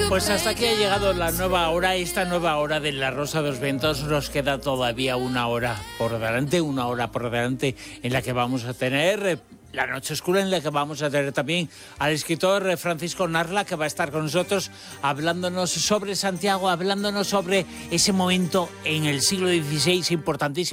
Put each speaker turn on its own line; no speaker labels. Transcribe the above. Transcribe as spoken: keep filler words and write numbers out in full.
Pues hasta aquí ha llegado la nueva hora, esta nueva hora de La Rosa de los Vientos. Nos queda todavía una hora por delante, una hora por delante en la que vamos a tener La Noche Oscura, en la que vamos a tener también al escritor Francisco Narla, que va a estar con nosotros hablándonos sobre Santiago, hablándonos sobre ese momento en el siglo dieciséis importantísimo.